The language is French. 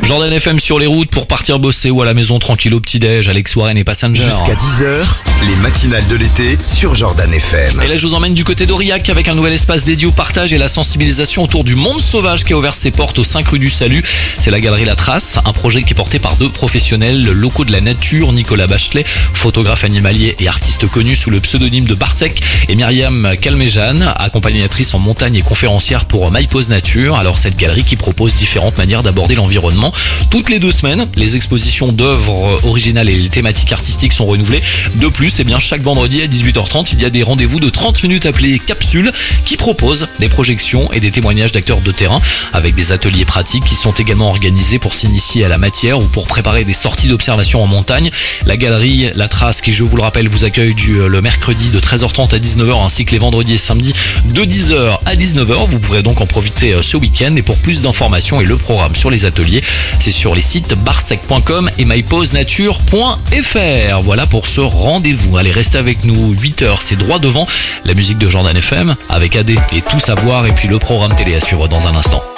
Jordan FM sur les routes pour partir bosser ou à la maison tranquille au petit-déj. Alex Warren et Passenger. Jusqu'à 10h, les matinales de l'été sur Jordan FM. Et là, je vous emmène du côté d'Aurillac avec un nouvel espace dédié au partage et la sensibilisation autour du monde sauvage qui a ouvert ses portes aux 5 rue du Salut. C'est la galerie La Trace, un projet qui est porté par deux professionnels locaux de la nature, Nicolas Bachelet, photographe animalier et artiste connu sous le pseudonyme de Barsec, et Myriam Calmejane, accompagnatrice en montagne et conférencière pour My Pause Nature. Alors cette galerie qui propose différentes manières d'aborder l'environnement. Toutes les 2 semaines, les expositions d'œuvres originales et les thématiques artistiques sont renouvelées. De plus, chaque vendredi à 18h30, il y a des rendez-vous de 30 minutes appelés Capsules qui proposent des projections et des témoignages d'acteurs de terrain avec des ateliers pratiques qui sont également organisés pour s'initier à la matière ou pour préparer des sorties d'observation en montagne. La galerie La Trace qui, je vous le rappelle, vous accueille le mercredi de 13h30 à 19h ainsi que les vendredis et samedis de 10h à 19h. Vous pourrez donc en profiter ce week-end et pour plus d'informations et le programme sur les ateliers, c'est sur les sites barsec.com et mypausenature.fr. Voilà pour ce rendez-vous. Allez, restez avec nous, 8h, c'est droit devant la musique de Jordan FM avec AD et Tout Savoir et puis le programme télé à suivre dans un instant.